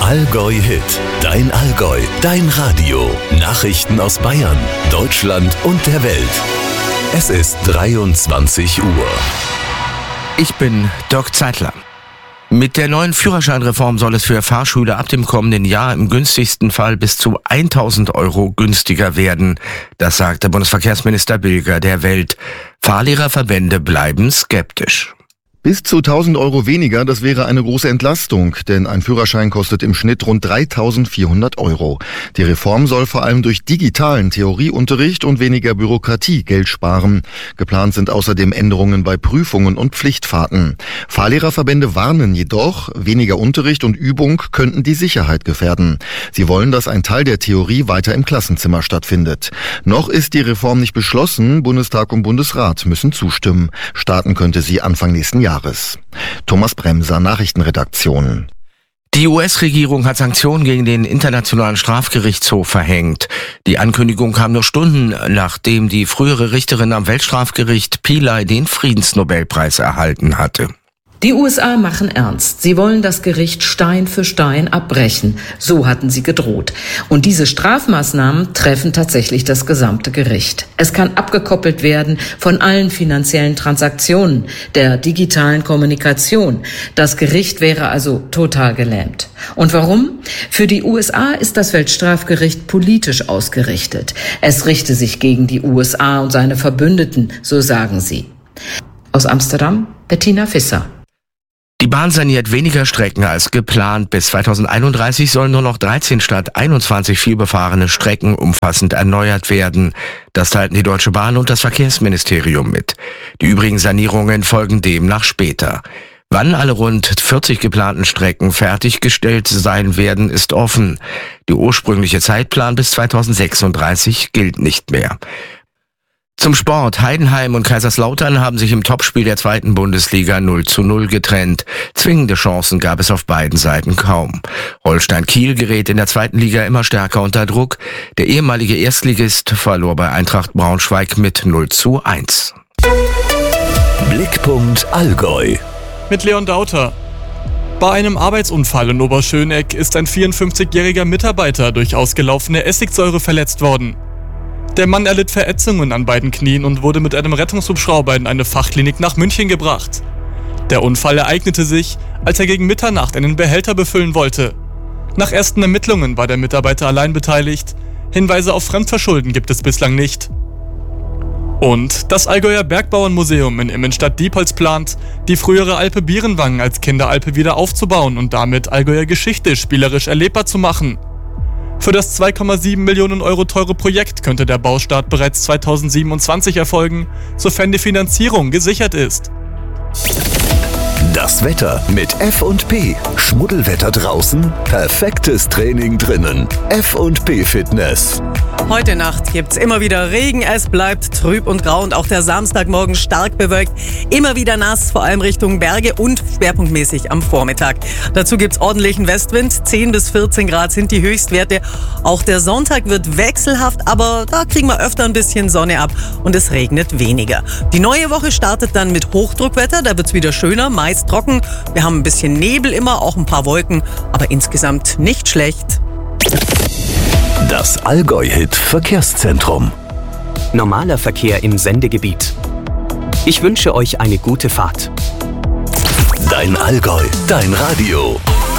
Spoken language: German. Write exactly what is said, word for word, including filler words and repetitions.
Allgäu Hit, dein Allgäu, dein Radio. Nachrichten aus Bayern, Deutschland und der Welt. Es ist dreiundzwanzig Uhr. Ich bin Dirk Zeitler. Mit der neuen Führerscheinreform soll es für Fahrschüler ab dem kommenden Jahr im günstigsten Fall bis zu tausend Euro günstiger werden. Das sagte Bundesverkehrsminister Bilger der Welt. Fahrlehrerverbände bleiben skeptisch. Bis zu tausend Euro weniger, das wäre eine große Entlastung, denn ein Führerschein kostet im Schnitt rund dreitausendvierhundert Euro. Die Reform soll vor allem durch digitalen Theorieunterricht und weniger Bürokratie Geld sparen. Geplant sind außerdem Änderungen bei Prüfungen und Pflichtfahrten. Fahrlehrerverbände warnen jedoch, weniger Unterricht und Übung könnten die Sicherheit gefährden. Sie wollen, dass ein Teil der Theorie weiter im Klassenzimmer stattfindet. Noch ist die Reform nicht beschlossen, Bundestag und Bundesrat müssen zustimmen. Starten könnte sie Anfang nächsten Jahres. Thomas Bremser, Nachrichtenredaktion. Die U S-Regierung hat Sanktionen gegen den Internationalen Strafgerichtshof verhängt. Die Ankündigung kam nur Stunden, nachdem die frühere Richterin am Weltstrafgericht Pillay den Friedensnobelpreis erhalten hatte. Die U S A machen ernst. Sie wollen das Gericht Stein für Stein abbrechen. So hatten sie gedroht. Und diese Strafmaßnahmen treffen tatsächlich das gesamte Gericht. Es kann abgekoppelt werden von allen finanziellen Transaktionen, der digitalen Kommunikation. Das Gericht wäre also total gelähmt. Und warum? Für die U S A ist das Weltstrafgericht politisch ausgerichtet. Es richte sich gegen die U S A und seine Verbündeten, so sagen sie. Aus Amsterdam, Bettina Visser. Die Bahn saniert weniger Strecken als geplant. Bis zweitausendeinunddreißig sollen nur noch dreizehn statt einundzwanzig vielbefahrene Strecken umfassend erneuert werden. Das teilten die Deutsche Bahn und das Verkehrsministerium mit. Die übrigen Sanierungen folgen demnach später. Wann alle rund vierzig geplanten Strecken fertiggestellt sein werden, ist offen. Der ursprüngliche Zeitplan bis zweitausendsechsunddreißig gilt nicht mehr. Zum Sport. Heidenheim und Kaiserslautern haben sich im Topspiel der zweiten Bundesliga null zu null getrennt. Zwingende Chancen gab es auf beiden Seiten kaum. Holstein Kiel gerät in der zweiten Liga immer stärker unter Druck. Der ehemalige Erstligist verlor bei Eintracht Braunschweig mit null zu eins. Blickpunkt Allgäu. Mit Leon Dauter. Bei einem Arbeitsunfall in Oberschöneck ist ein vierundfünfzigjähriger Mitarbeiter durch ausgelaufene Essigsäure verletzt worden. Der Mann erlitt Verätzungen an beiden Knien und wurde mit einem Rettungshubschrauber in eine Fachklinik nach München gebracht. Der Unfall ereignete sich, als er gegen Mitternacht einen Behälter befüllen wollte. Nach ersten Ermittlungen war der Mitarbeiter allein beteiligt. Hinweise auf Fremdverschulden gibt es bislang nicht. Und das Allgäuer Bergbauernmuseum in Immenstadt-Diepholz plant, die frühere Alpe Bierenwangen als Kinderalpe wieder aufzubauen und damit Allgäuer Geschichte spielerisch erlebbar zu machen. Für das zwei Komma sieben Millionen Euro teure Projekt könnte der Baustart bereits zweitausendsiebenundzwanzig erfolgen, sofern die Finanzierung gesichert ist. Das Wetter mit F und P. Schmuddelwetter draußen, perfektes Training drinnen. F und P Fitness. Heute Nacht gibt's immer wieder Regen, es bleibt trüb und grau und auch der Samstagmorgen stark bewölkt. Immer wieder nass, vor allem Richtung Berge und schwerpunktmäßig am Vormittag. Dazu gibt's ordentlichen Westwind, zehn bis vierzehn Grad sind die Höchstwerte. Auch der Sonntag wird wechselhaft, aber da kriegen wir öfter ein bisschen Sonne ab und es regnet weniger. Die neue Woche startet dann mit Hochdruckwetter, da wird's wieder schöner, meist trocken. Wir haben ein bisschen Nebel immer, auch ein paar Wolken, aber insgesamt nicht schlecht. Das Allgäu-Hit Verkehrszentrum. Normaler Verkehr im Sendegebiet. Ich wünsche euch eine gute Fahrt. Dein Allgäu, dein Radio.